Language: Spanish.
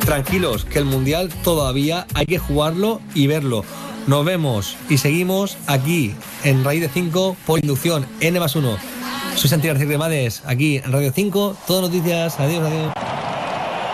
tranquilos, que el Mundial todavía hay que jugarlo y verlo. Nos vemos y seguimos aquí en Raíz de 5 por inducción N+1. Soy Santiago García Cremades, aquí en Radio 5, todo noticias. Adiós, adiós.